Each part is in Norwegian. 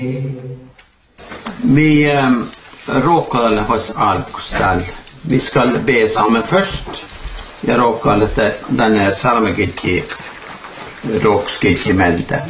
Vi råkade hos alkostall. Vi ska be sammen först. Jag råkade den salmekirkki råkskirkki meiltä.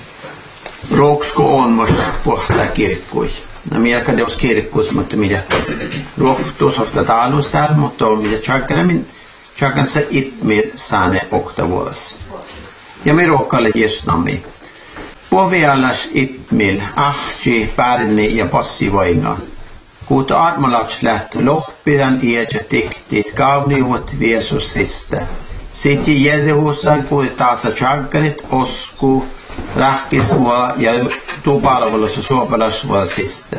Råksko on mos pohta kirkkui. No minä kadeus kirkkus, mutta minä rohtuus ofta taalustal, mutta on minä tjaggan se ipmil sane oktavuodas. Ja me råkade Jesusnami. Povialas ipmil, ahti, pärni ja passivoinga. Kuuta armolaks läht lohpidan iäjä tiktit kauniuvat viesussiste. Sitten jädehuusan kuuta taasa tjaggarit osku, rahkisvua ja tuupalvelussa suopalasvuosiste.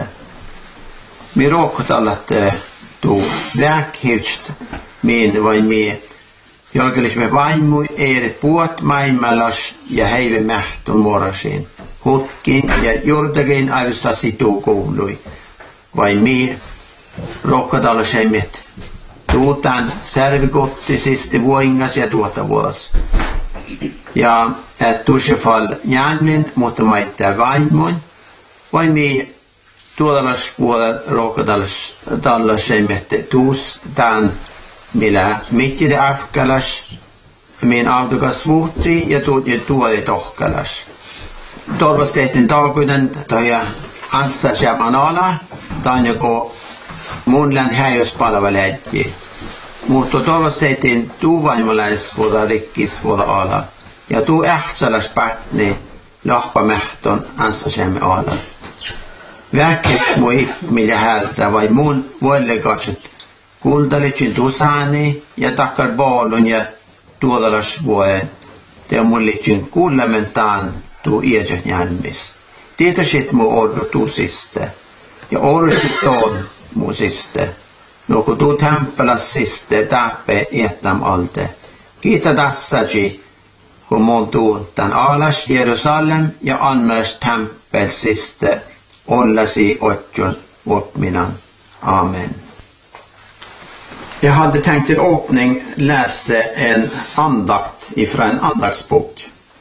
Me råkade att du väghivst min vain mie. Jolkelisme vaimui eri puot maailmallas ja heive mähtun muorasin. Hutkin ja juurtakin aivistasi tuu kuului. Vain mie råkade alla semmit. Tuutan servigottisiste vuoingas ja tuota vuos. Ja tuossefall njänmin, mutta maittaa vaimun. Vain mie tuodalas puolella råkade alla semmit tuus tämän millä mittide afkalas min avdukas vuhti ja tuoli tohkalas. Torvastehtin taakuuden toja anssa shamanala tämän joko munlan häijyspalveläjä. Mutta torvastehtin tuuvaimalais vuoda rikkis vuoda ala ja tuu ähtsalas partni lahpamähton anssa shamme ala. Väkket mui millä härtä vai mun vuollegatset kuultalitsin tusani ja takkar baalun ja tuodalas vuoden. Te mullitsin kuulementaan tuu iäjät jänmis. Tietoisit mu orru tuu siste. Ja orrusit on mu siste. No kun tuu tämpäläs siste täppe jätnam alte. Kiita tassaji, kun mun tuu tän alas Jerusalem ja anmärs tämppel siste. Ollasi otjon opminan. Amen. Jag hade tänkt till öppning läsa en andakt ifrån en andaktsbok.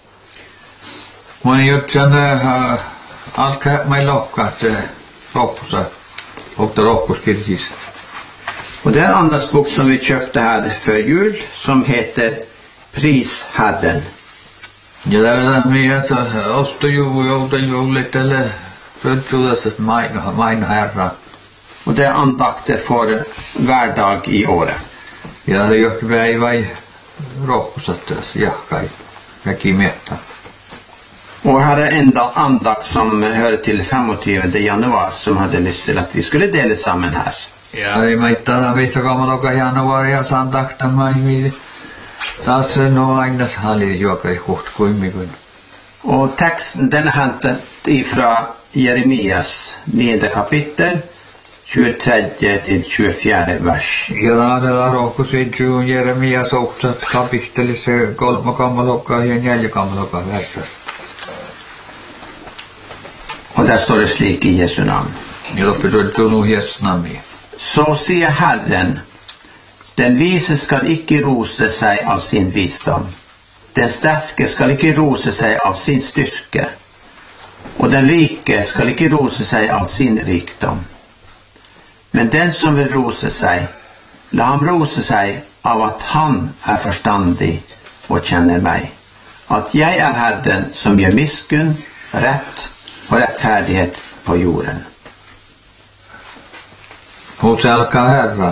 Man gjort sen alkaa mig lockat roppusa och roppuskirkis. Och det är en andaktsbok som vi köpte här för jul som heter Prisherren. Ja tällä minä ostojuulet eller födselset main herra. Och det är andakter för vardag i året. Ja det är ju väi rohkusat jahkai väki miettä. Och här är en andakt som hör till 25 januari som hade lust till att vi skulle dela samman här. Ja ei maittaa viittokamaloka januaria andakta mai taas no aina hali juokai huht kuimikun. Och texten den är hämtad ifrån Jeremias 9 kapitel 23 till 24 vers. Ja täällä rohkusidju Jeremias oksat kapittelissa 3 kammaloka ja 4 kammaloka versas. Och där står det slik i Jesu namn. Ja loppusultunut Jesu namn. Så säger Herren, den vise skall icke rosa sig av sin visdom. Den starke skall icke rosa sig av sin styrka. Och den rike skall icke rosa sig av sin rikdom. Men den som vill rosa sig, låt han rosa sig av att han är förstandig och känner mig. Att jag är Herren som gör miskunn, rätt och rättfärdighet på jorden. Hos alkaa Herra.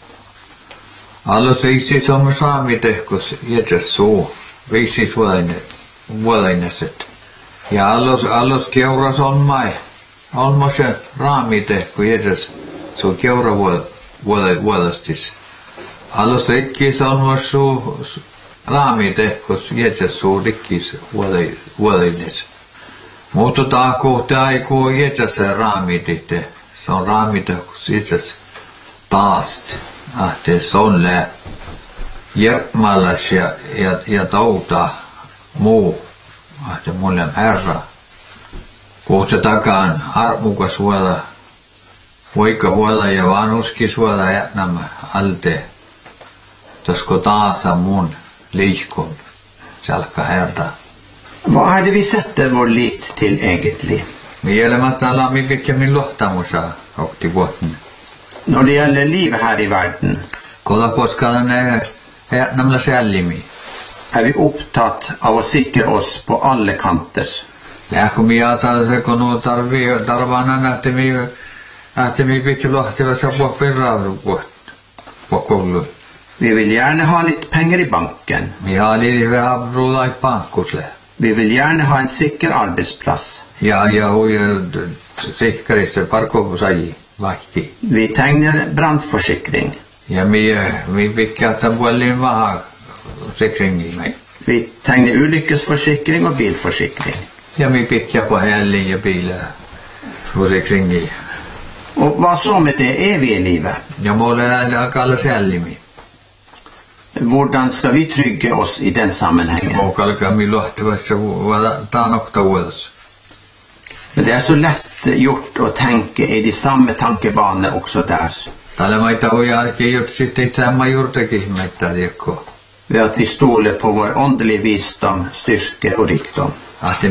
Allos viisi som saami tehkos jätäs suu. Viisi vuodaineset. Ja allos keuras on mai. Olmos se raami tehko jätäs suu keura vuodastis. Allos rikkis olmos suu raami tehkos jätäs suu rikkis vuodaines. Mutta kohta aikoo jätäs se raami tehte. Se on raami tehkos jätäs taast. Ahte sonle järkmallas ja touta muu. Ahte mulle Herra. Kohta takaan armukas vuoda. Voikka vuoda ja vanuskis vuoda jätnämä alte. Tasko taasa mun liikkum. Salka Herra. Vad är det vi sätter vår lit till egentligen? Mielemättä ala mikä min lohtamusa okti vuotten. Når det gjelder livet her i verden, Kolla koska ne nämla sällimi. er vi opptatt av å sikre oss på alle kanter. Kun minä saan se kun tarvana että mi pitää lohtiva sa vuoppen raadu vuokkoulu. Vi vil gjerne ha litt penger i banken. Mi oli vähän ruulai pankkusle. Vi vil gjerne ha en sikker arbeidsplass. Ja hui sikkerisse parkovusaji vahti. Vi tegner brannforsikring. Ja mi pitää että puolin vähän sikringi mig. Vi tegner ulykkesforsikring og bilforsikring. Ja mi pitää på helgen ja bilar forsikringi. Og hva så med det evige livet? Ja mulle kalla sällimi. Hvordan skal vi trygge oss i den sammenhengen? Kalka mi lohtivassa taanokta vuodessa. Men det er så lett gjort å tenke i de samme tankebanene også der. Tällä maita voi jälkeen gjort sitten itseämme juurtakin meitä tiekko. Ved at vi stoler på vår åndelige visdom, styrke og rikdom. Att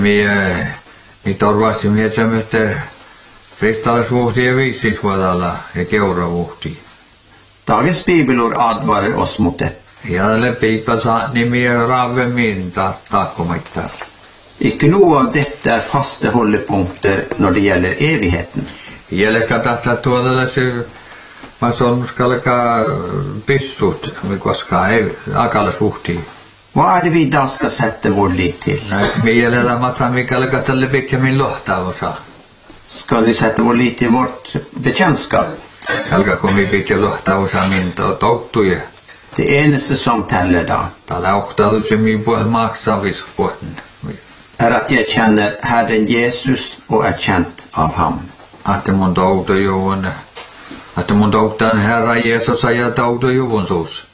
mi torvasti mietsämme, että kristallisvuhti ja viiksisvuodalla ja keuravuhti. Dagens bibelord advarer oss mot dette. Ja tälle piipasa nimi raavemmin taas taakkomaita. Ikke noe av dette er faste holdepunkter når det gjelder evigheten. Jälkä tahtaa tuoda se mason skalka pissut, koska ei akalasvuhti. Hva er det vi da skal sette vår lit til? Mi jäljellä matsa mikalka tälle pikemmin lohtavosa. Skal vi sette vår lit til vårt bekjentskap? Älkä kun mi pitää lohtavosa min touttuja. Det eneste som teller da, Tällä oktadu se mi puhut maksavisvuoten. er at jeg kjenner Herren Jesus og er kjent av ham. Että mun toutujuvun. Että mun touttan Herra Jeesus ja toutujuvun suus.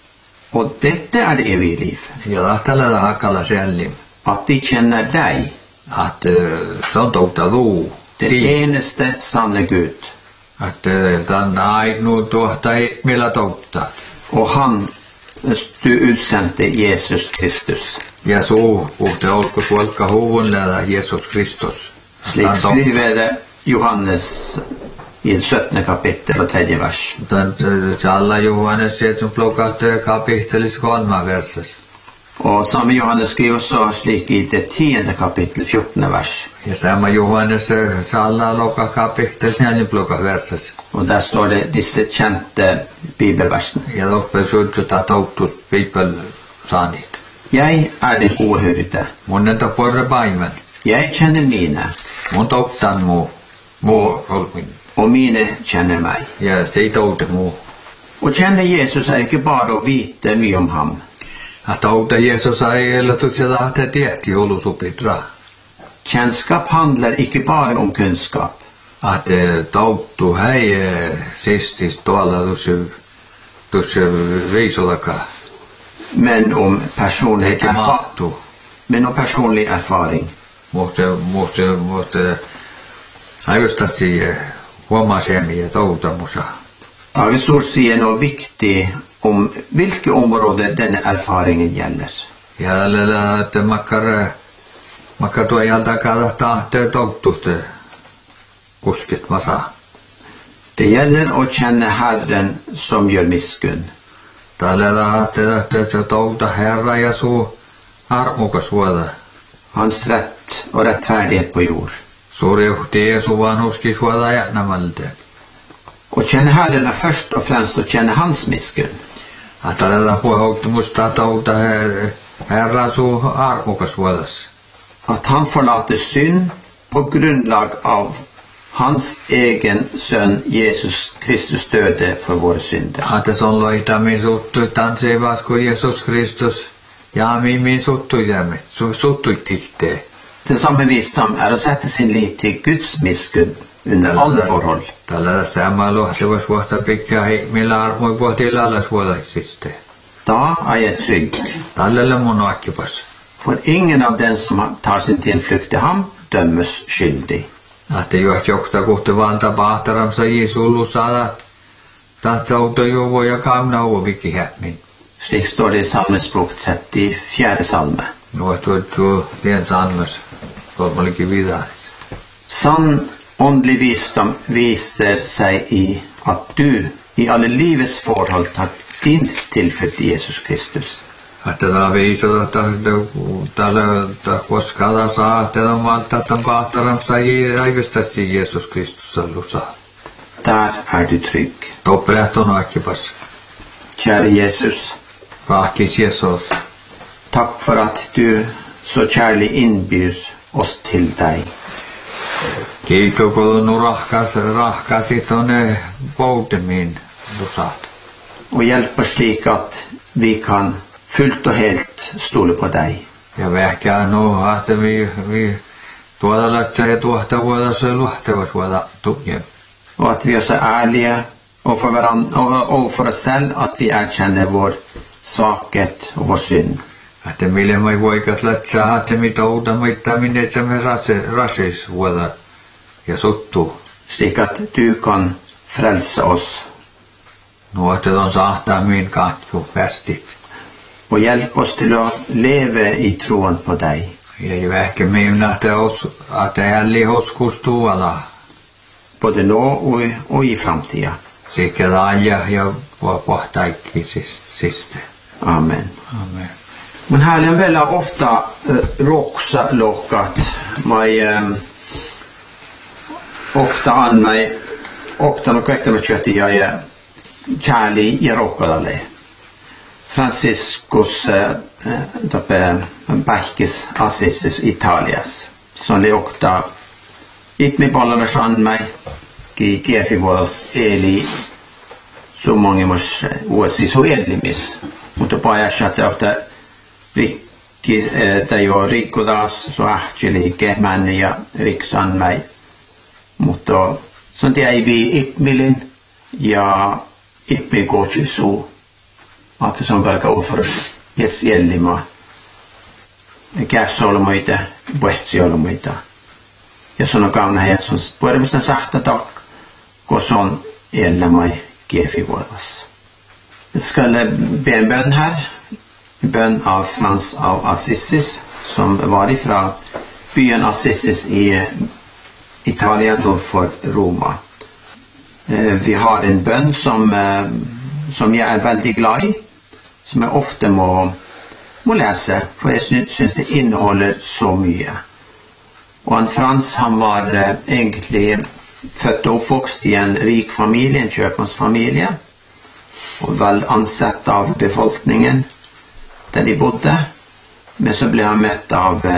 Og dette er det evige liv. Ja tällä hakalla sellim. At de kjenner deg, Että se on toutadu. den eneste sanne Gud, Että tämän ainu tuohta ei millä touttaa. og han du utsendte Jesus Kristus. Ja suu puhte olkus volka huvun läda Jesus Kristus. Slik skriver Johannes i det 17. kapittel og 3. vers. Alla Johannes 7 plukkatte kapittelis 3 verses. Og samme Johannes skriver også slik i det 10. kapittel 14. vers. Ja sama Johannes alla lokka kapittelis 4 plukka verses. Og der står det disse kjente bibelversene. Ja loppe suttuta touttus people saanit. Jeg er den gode hyrde. Mun enta porre paimen. Jeg kjenner mine, Mun touttan muu olmin. og mine kjenner meg. Ja se toutte muu. Å kjenne Jesus er ikke bare å vite mye om ham. Toutte Jeesus ei elatuksella ahte tietti olusupitra. Kjennskap handler ikke bare om kunnskap. Att touttu hei sistis tuolla tuossa viisolaka. Men om personlig Eikä mahtu. erfaring. Måste aivostasi huomaasemi ja toutamusa. Dagens ord sier noe viktig om hvilke områder denne erfaringen gjelder. Ja tällä että makkar tuo jalta tahte touttutte kuskit masa. Det gjelder å kjenne Herren som gjør miskunn. Tällä että se touta Herra ja suu armokas vuoda. Hans rett og rettferdighet på jord. Suurjuhti Jeesu vanhuski vuoda jätnämältä. Å kjenne Herren er først og fremst å kjenne hans miskunn. Tällä puhuttu musta touta Herra suu armokas vuodas. At han forlater synd på grunnlag av hans egen sønn Jesus Kristus døde for våre synder. Att se on loita min suttu tansee vasku Jesus Kristus. Ja min suttu jämme. Suttu tihte. Den samme visdom er å sette sin lit til Guds miskunn under alle forhold. Tällä sama lohtevas vuotta pikka hei millä armoi vuotil alas vuodaisiste. Da er jeg trygg, Tällä mun akkipas. for ingen av den som tar sin tilflukt til ham dømmes skyldig. Että johta kohti valta pahtaramsa Jeesullu sadat. Tahta jo voi ja kauna uovikki hämmin. Slik står det i Salmens bok 34. salme. Tuo lien salmes. Kolmalikin vidaalis. Sann åndelig visdom viser seg i at du i alle livets forhold har din tilflukt i Jesus Kristus. Että tämä viisoo, että tällä koskalla saa, että on malta, että on kahtaramassa aivistäisi Jeesus Kristus allussa. Der du trygg. Toppelehto on akipas. Kjære Jesus. Rahkis Jesus. Takk for at du så kjærlig innbyr oss til deg. Kiitos, kun nu rahkasit tuonne poutemiin lusat. Og hjelp oss slik at vi kan fullt og helt stole på deg. Ja vähkää no, että vi tuoda lähtsä ja tuohta vuoda se luhtavas vuoda tukje. Og at vi også er ærlige overfor oss selv, at vi erkjenner vår svakhet og vår synd. Että mille mai voikas lähtsä, että mitä outa meitä minne, että me rasis vuoda ja suttu. Slik at du kan frelse oss. No, että on sahtaa min katju västit. Og hjelp oss til å leve i troen på deg. Ja vähkä minä, että älli hoskus tuolla. Både nå og i framtida. Sikä laaja ja pohtaikki siste. Amen. Amen. Men här är väldigt ofta roxa lockat mig ofta an mig ofta något veckor kött jag är Charlie i rockadalle. Franciscus doppe Bachkes Assisi Italias. Som det ofta gick med bollarna an mig gick i våras Eli så många mås oasi så Elimis. Och då bara jag chatte efter Rikki där jag Rikodas så actually men jag riksan mig mot då så det är vi Ipmilin ja Ipmigochi så att det som verkar offras ett Elima kärsolomoita boetsiolomoita ja såna gamla här som börjar sakta dock gå sån Elimai gefi våras. Jag ska be en bön här. En bön av Frans av Assisi som var ifrån byen Assisi i Italien då för Roma. Vi har en bön som jag är väldigt glad i. Som jag ofta må läsa för jag syns det innehåller så mycket. Och Frans han var egentligen född och uppvuxen i en rik familj, en köpmansfamilj. Och väl ansett av befolkningen där de bodde. Men så blev han mött av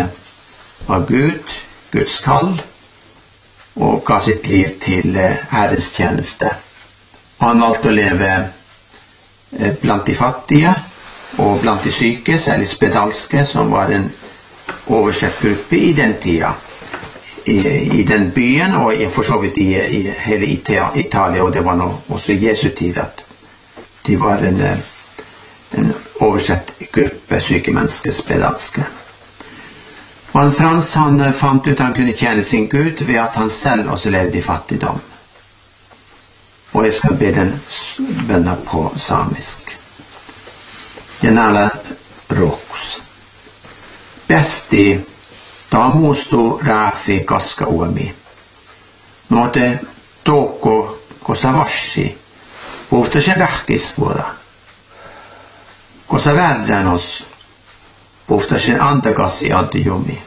Guds kall. Och gav sitt liv till Herrens tjänste. Han valgte att leva bland de fattiga och bland de syke, särskilt spedalske, som var en översett grupp i den tiden. I den byen och för så vidt i hela Italien, och det var nog också Jesu tid att de var en översett grupp psykemennesker, spedalske. Och Frans han fann ut att han kunde tjäna sin Gud vid att han själv också levde i fattigdom. Och jag ska be den böna på samisk. Janala roks. Bästi tamustu rafi kaska uomi. Note toko kosavashi. Puhta sen rahkis vuoda. Kosa värdanos. Puhta sen antakassi antijumi.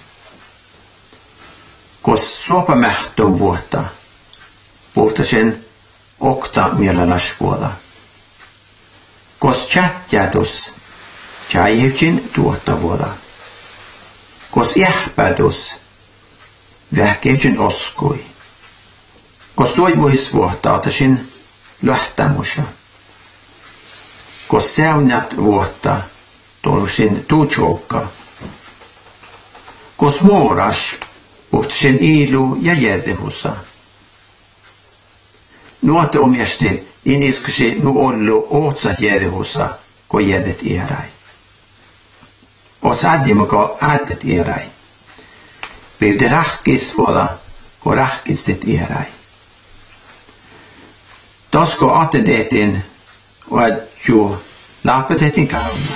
Kos suopa mähtum vuotta. Puhta sen okta mielanas vuoda. Kos chatjatus. Tjäihivkin tuotta vuoda. Kos jähpätus. Vähkeivkin oskui. Kos toivuhis vuotta otasin lähtämussa. Kos seunat vuotta tolusin tuutsuokka. Kos muoras puhtasin ilu ja jädehussa. Nuote omiestin iniskasi nu ollu ootsa jädehussa, ko jädet ierai. Os adjimako äätet ierai. Pivde rahkis vuoda, ko rahkistit ierai. Tosko atedetin oadju laapetetin kauna.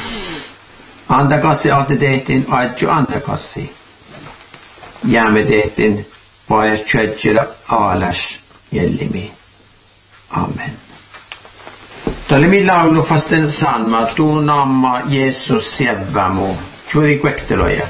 Andakassi atedetin oadju andakassi. Jäämedetin Vaja tšedjera alas jellimi. Amen. Talemi laulu fasten salma tu namma Jesus sjävvamu. Tjuri kvekteloje.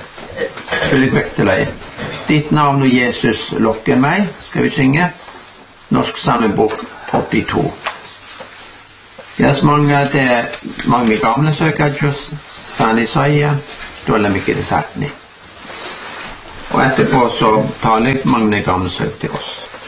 Ditt navn och Jesus lokker mig, ska vi synge. Norsk salmebok 82. Det er mange gamle søker just sani saia, då er mye det sagt ni. Og etterpå så taler mange gamle søk til oss.